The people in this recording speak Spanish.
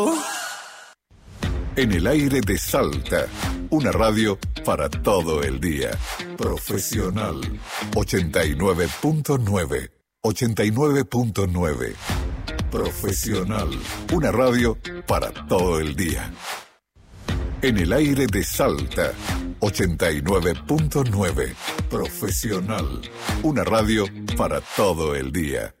En el aire de Salta, una radio para todo el día. Profesional 89.9. 89.9. Profesional, una radio para todo el día. En el aire de Salta, 89.9. Profesional, una radio para todo el día.